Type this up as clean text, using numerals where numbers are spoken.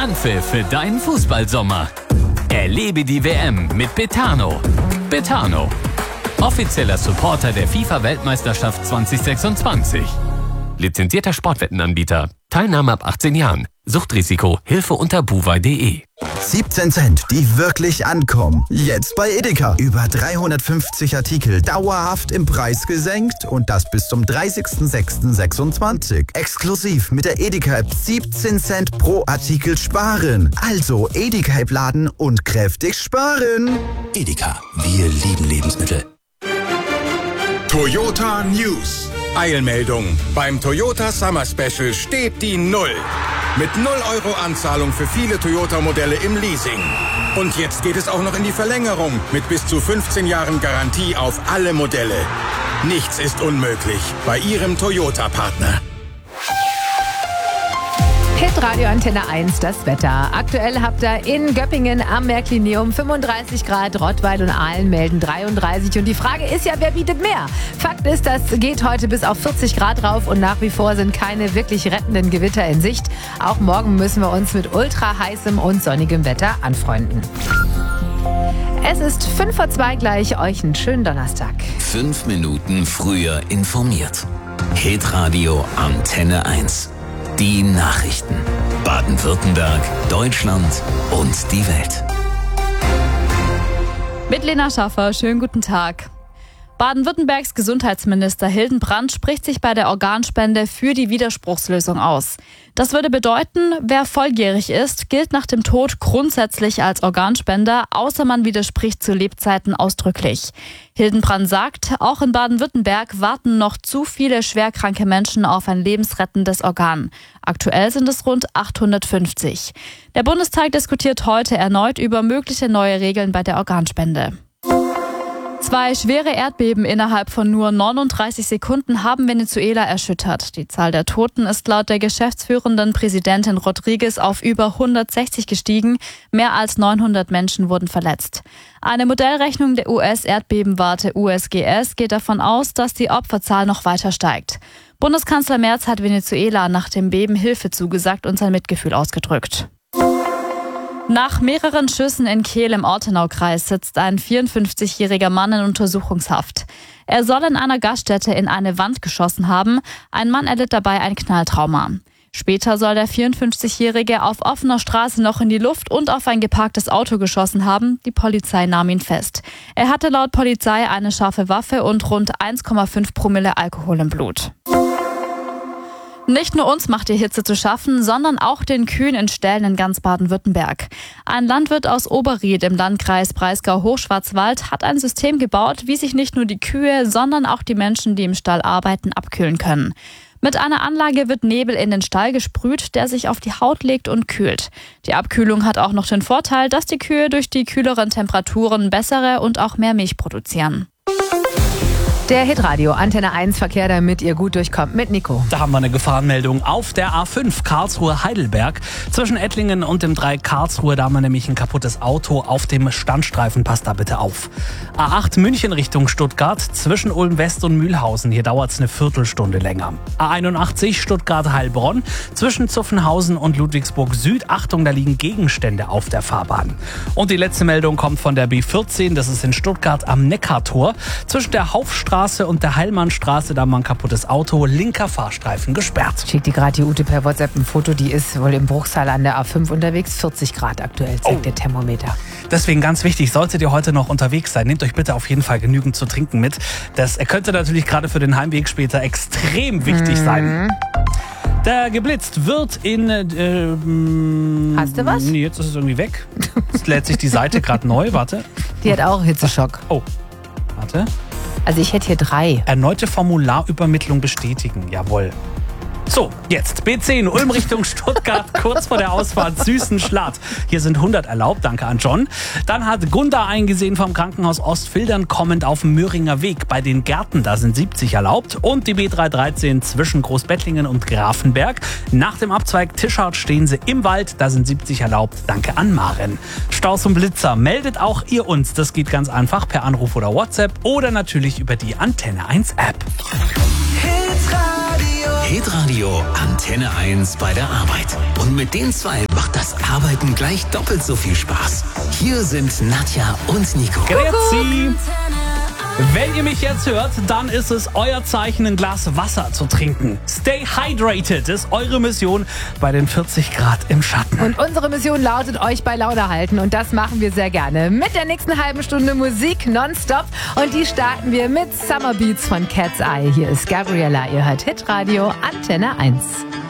Anpfiff für deinen Fußballsommer. Erlebe die WM mit Betano. Betano, offizieller Supporter der FIFA-Weltmeisterschaft 2026. Lizenzierter Sportwettenanbieter. Teilnahme ab 18 Jahren. Suchtrisiko. Hilfe unter buwei.de. 17 Cent, die wirklich ankommen. Jetzt bei Edeka. Über 350 Artikel dauerhaft im Preis gesenkt und das bis zum 30.06.26. Exklusiv mit der Edeka-App 17 Cent pro Artikel sparen. Also Edeka-App laden und kräftig sparen. Edeka, wir lieben Lebensmittel. Toyota News. Eilmeldung. Beim Toyota Summer Special steht die 0. Mit 0 Euro Anzahlung für viele Toyota-Modelle im Leasing. Und jetzt geht es auch noch in die Verlängerung mit bis zu 15 Jahren Garantie auf alle Modelle. Nichts ist unmöglich bei Ihrem Toyota-Partner. Hitradio Antenne 1, das Wetter. Aktuell habt ihr in Göppingen am Märklinium 35 Grad, Rottweil und Aalen melden 33. Und die Frage ist ja, wer bietet mehr? Fakt ist, das geht heute bis auf 40 Grad rauf und nach wie vor sind keine wirklich rettenden Gewitter in Sicht. Auch morgen müssen wir uns mit ultra heißem und sonnigem Wetter anfreunden. Es ist 1:55 gleich, euch einen schönen Donnerstag. 5 Minuten früher informiert. Hitradio Antenne 1. Die Nachrichten. Baden-Württemberg, Deutschland und die Welt. Mit Lena Schaffer, schönen guten Tag. Baden-Württembergs Gesundheitsminister Hildenbrand spricht sich bei der Organspende für die Widerspruchslösung aus. Das würde bedeuten, wer volljährig ist, gilt nach dem Tod grundsätzlich als Organspender, außer man widerspricht zu Lebzeiten ausdrücklich. Hildenbrand sagt, auch in Baden-Württemberg warten noch zu viele schwerkranke Menschen auf ein lebensrettendes Organ. Aktuell sind es rund 850. Der Bundestag diskutiert heute erneut über mögliche neue Regeln bei der Organspende. 2 schwere Erdbeben innerhalb von nur 39 Sekunden haben Venezuela erschüttert. Die Zahl der Toten ist laut der geschäftsführenden Präsidentin Rodriguez auf über 160 gestiegen. Mehr als 900 Menschen wurden verletzt. Eine Modellrechnung der US-Erdbebenwarte USGS geht davon aus, dass die Opferzahl noch weiter steigt. Bundeskanzler Merz hat Venezuela nach dem Beben Hilfe zugesagt und sein Mitgefühl ausgedrückt. Nach mehreren Schüssen in Kehl im Ortenaukreis sitzt ein 54-jähriger Mann in Untersuchungshaft. Er soll in einer Gaststätte in eine Wand geschossen haben. Ein Mann erlitt dabei ein Knalltrauma. Später soll der 54-Jährige auf offener Straße noch in die Luft und auf ein geparktes Auto geschossen haben. Die Polizei nahm ihn fest. Er hatte laut Polizei eine scharfe Waffe und rund 1,5 Promille Alkohol im Blut. Nicht nur uns macht die Hitze zu schaffen, sondern auch den Kühen in Ställen in ganz Baden-Württemberg. Ein Landwirt aus Oberried im Landkreis Breisgau-Hochschwarzwald hat ein System gebaut, wie sich nicht nur die Kühe, sondern auch die Menschen, die im Stall arbeiten, abkühlen können. Mit einer Anlage wird Nebel in den Stall gesprüht, der sich auf die Haut legt und kühlt. Die Abkühlung hat auch noch den Vorteil, dass die Kühe durch die kühleren Temperaturen bessere und auch mehr Milch produzieren. Der Hitradio Antenne 1 Verkehr, damit ihr gut durchkommt mit Nico. Da haben wir eine Gefahrenmeldung auf der A5 Karlsruhe-Heidelberg. Zwischen Ettlingen und dem Dreieck Karlsruhe, da haben wir nämlich ein kaputtes Auto auf dem Standstreifen. Passt da bitte auf. A8 München Richtung Stuttgart, zwischen Ulm West und Mühlhausen. Hier dauert es eine Viertelstunde länger. A81 Stuttgart-Heilbronn, zwischen Zuffenhausen und Ludwigsburg Süd. Achtung, da liegen Gegenstände auf der Fahrbahn. Und die letzte Meldung kommt von der B14. Das ist in Stuttgart am Neckartor. Zwischen der Haufstraße und der Heilmannstraße, da haben wir ein kaputtes Auto, linker Fahrstreifen gesperrt. Schickt die gerade die Ute per WhatsApp ein Foto, die ist wohl im Bruchsal an der A5 unterwegs, 40 Grad aktuell, zeigt der Thermometer. Deswegen ganz wichtig, solltet ihr heute noch unterwegs sein, nehmt euch bitte auf jeden Fall genügend zu trinken mit. Das könnte natürlich gerade für den Heimweg später extrem wichtig sein. Der geblitzt wird in... Hast du was? Nee, jetzt ist es irgendwie weg. Jetzt lädt sich die Seite gerade neu, warte. Die hat auch Hitzeschock. Oh, warte. Also ich hätte hier 3. Erneute Formularübermittlung bestätigen, jawohl. So, jetzt B10, Ulm Richtung Stuttgart, kurz vor der Ausfahrt Süßenschlatt. Hier sind 100 erlaubt, danke an John. Dann hat Gunda eingesehen vom Krankenhaus Ostfildern kommend auf dem Möhringer Weg. Bei den Gärten, da sind 70 erlaubt. Und die B313 zwischen Großbettlingen und Grafenberg. Nach dem Abzweig Tischart stehen sie im Wald, da sind 70 erlaubt, danke an Maren. Staus und Blitzer, meldet auch ihr uns. Das geht ganz einfach per Anruf oder WhatsApp oder natürlich über die Antenne 1 App. Hitradio Antenne 1 bei der Arbeit. Und mit den 2 macht das das Arbeiten gleich doppelt so viel Spaß. Hier sind Nadja und Nico. Grüezi. Wenn ihr mich jetzt hört, dann ist es euer Zeichen, ein Glas Wasser zu trinken. Stay hydrated ist eure Mission bei den 40 Grad im Schatten. Und unsere Mission lautet, euch bei Laune halten. Und das machen wir sehr gerne. Mit der nächsten halben Stunde Musik nonstop. Und die starten wir mit Summer Beats von Cat's Eye. Hier ist Gabriella. Ihr hört Hitradio Antenne 1.